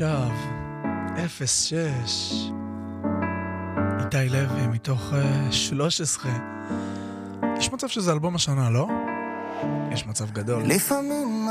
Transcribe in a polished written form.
עכשיו 06 איתי לוי מתוך 13. יש מצב שזה אלבום השנה, לא? יש מצב גדול. לפעמים